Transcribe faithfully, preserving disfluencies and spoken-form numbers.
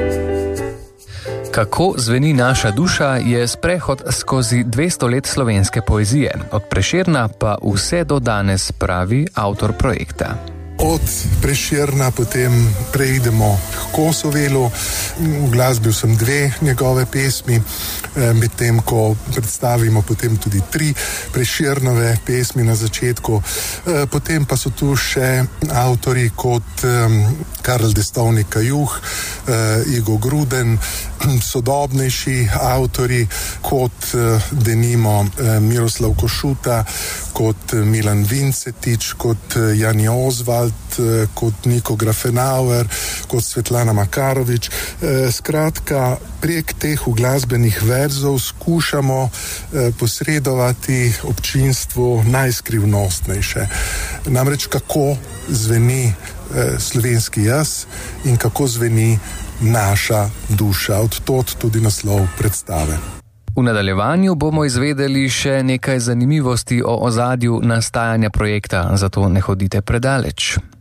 Kako zveni naša duša je sprehod skozi dvesto let slovenske poezije, od Prešerna pa vse do danes, pravi avtor projekta. Od Prešerna potem preidemo k Kosovelu. Uglasbil sem dve njegove pesmi, medtem ko predstavimo potem tudi tri Prešernove pesmi na začetku. Potem pa so tu še avtori kot Karl Destovnik Kajuh, Igo Gruden, sodobnejši avtori kot denimo Miroslav Košuta, kot Milan Vincetič, kot Jani Ozvald, kot Niko Grafenauer, kot Svetlana Makarovič. Skratka, prek teh uglasbenih verzov skušamo posredovati občinstvu najskrivnostnejše. Namreč kako zveni slovenski jaz in kako zveni naša duša. Od tod tudi naslov predstave. V nadaljevanju bomo izvedeli še nekaj zanimivosti o ozadju nastajanja projekta, zato ne hodite predaleč.